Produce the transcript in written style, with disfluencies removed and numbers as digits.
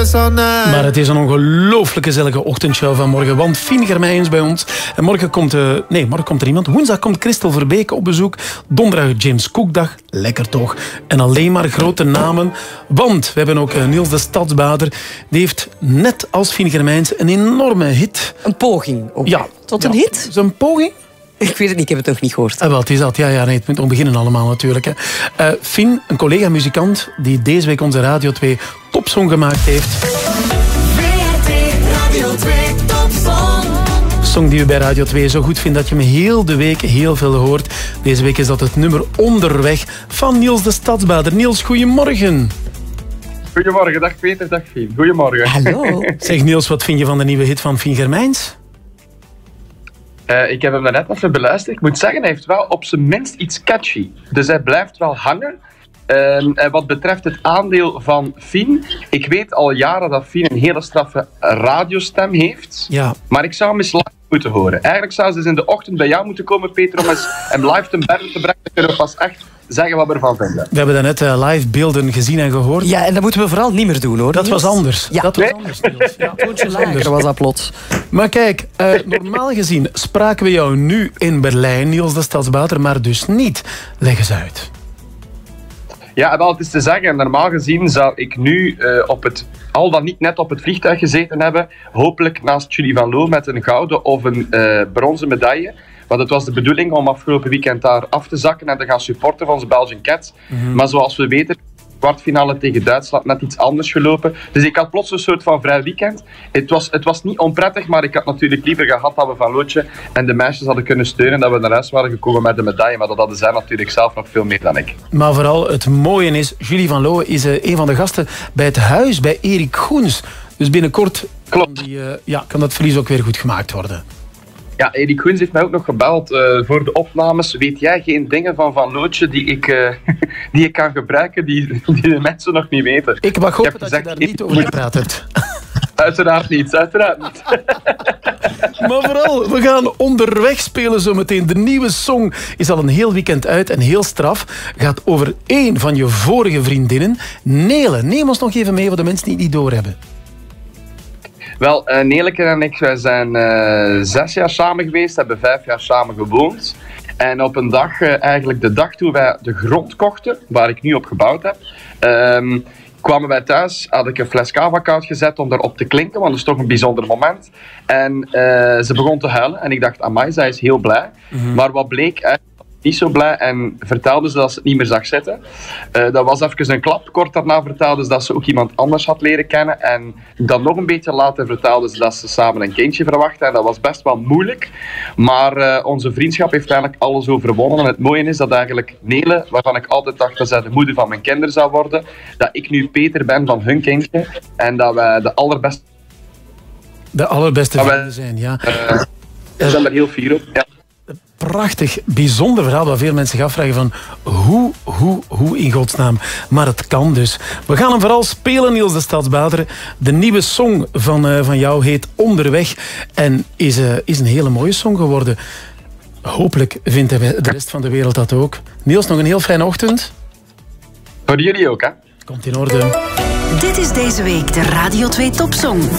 Maar het is een ongelooflijk gezellige ochtendshow vanmorgen, want Fien Germijns bij ons. En morgen komt er iemand. Woensdag komt Christel Verbeke op bezoek. Donderdag James Cook-dag. Lekker toch? En alleen maar grote namen. Want we hebben ook Niels de Stadsbader. Die heeft net als Fien Germijns een enorme hit. Een poging. Ook. Ja. Tot een hit? Is een poging? Ik weet het niet, ik heb het nog niet gehoord. Wel, het is dat. Ja, nee, het moet nog beginnen allemaal natuurlijk. Hè. Fien, een collega-muzikant die deze week onze Radio 2 topsong gemaakt heeft. VRT Radio 2 Topsong. Song die u bij Radio 2 zo goed vindt dat je hem heel de week heel veel hoort. Deze week is dat het nummer Onderweg van Niels de Stadsbader. Niels, goedemorgen. Goedemorgen, dag Peter, dag Fien. Goedemorgen. Hallo. Zeg Niels, wat vind je van de nieuwe hit van Fien Germijns? Ik heb hem net even beluisterd. Ik moet zeggen, hij heeft wel op zijn minst iets catchy. Dus hij blijft wel hangen. En wat betreft het aandeel van Fien, ik weet al jaren dat Fien een hele straffe radiostem heeft. Ja. Maar ik zou hem eens live moeten horen. Eigenlijk zou ze eens in de ochtend bij jou moeten komen, Peter, om eens hem live te brengen. Dan kunnen we pas echt zeggen wat we ervan vinden. We hebben daarnet live beelden gezien en gehoord. Ja, en dat moeten we vooral niet meer doen, hoor. Dat was anders. Ja. Dat was anders, Niels. Ja, Toontje lager was dat plots. Maar kijk, normaal gezien spraken we jou nu in Berlijn, Niels de Stadsbader, maar dus niet. Leg eens uit. Ja, wel, het is te zeggen, normaal gezien zou ik nu al dan niet net op het vliegtuig gezeten hebben. Hopelijk naast Julie van Loo met een gouden of een bronzen medaille. Want het was de bedoeling om afgelopen weekend daar af te zakken en te gaan supporten van onze Belgian Cats. Maar zoals we weten, kwartfinale tegen Duitsland net iets anders gelopen. Dus ik had plots een soort van vrij weekend. Het was niet onprettig, maar ik had natuurlijk liever gehad dat we Van Lootje en de meisjes hadden kunnen steunen, dat we naar huis waren gekomen met de medaille. Maar dat hadden zij natuurlijk zelf nog veel meer dan ik. Maar vooral het mooie is, Julie van Loo is een van de gasten bij het huis bij Erik Goens. Dus binnenkort kan dat verlies ook weer goed gemaakt worden. Ja, Erik Goens heeft mij ook nog gebeld voor de opnames. Weet jij geen dingen van Lootje die ik kan gebruiken, die de mensen nog niet weten? Ik mag hopen dat je daar niet over gepraat hebt. Uiteraard niet. Maar vooral, we gaan Onderweg spelen zometeen. De nieuwe song is al een heel weekend uit en heel straf. Gaat over één van je vorige vriendinnen, Nele. Neem ons nog even mee voor de mensen die het niet doorhebben. Wel, Neleke en ik wij zijn 6 jaar samen geweest, hebben 5 jaar samen gewoond. En op een dag, eigenlijk de dag toen wij de grond kochten, waar ik nu op gebouwd heb, kwamen wij thuis, had ik een fles cava koud gezet om daarop te klinken, want dat is toch een bijzonder moment. En ze begon te huilen en ik dacht, amai, zij is heel blij. Maar wat bleek, niet zo blij en vertelde ze dat ze het niet meer zag zitten. Dat was even een klap. Kort daarna vertelde ze dat ze ook iemand anders had leren kennen. En dan nog een beetje later vertelde ze dat ze samen een kindje verwachten. En dat was best wel moeilijk. Maar onze vriendschap heeft eigenlijk alles overwonnen. En het mooie is dat eigenlijk Nele, waarvan ik altijd dacht dat zij de moeder van mijn kinderen zou worden, dat ik nu Peter ben van hun kindje. En dat wij de allerbeste vrienden zijn, ja. We zijn er heel fier op, ja. Prachtig, bijzonder verhaal waar veel mensen zich afvragen van hoe in godsnaam. Maar het kan dus. We gaan hem vooral spelen, Niels de Stadsbader. De nieuwe song van jou heet Onderweg en is een hele mooie song geworden. Hopelijk vindt de rest van de wereld dat ook. Niels, nog een heel fijne ochtend. Voor jullie ook, hè? Komt in orde. Dit is deze week de Radio 2 Topsong.